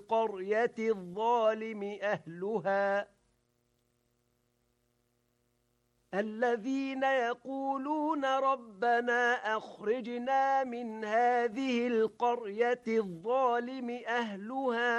القرية الظالم أهلها الذين يقولون ربنا أخرجنا من هذه القرية الظالم أهلها